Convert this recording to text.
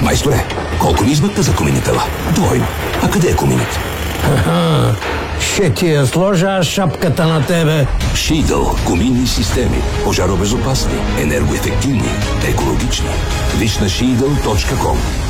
Майсторе, колко ни измъкна за коминитела? Двойно. А къде е коминит? Ще ти я сложа аз шапката на тебе. Шидъл. Коминни системи. Пожаробезопасни, енергоефективни, екологични. Виж на Шидъл.com.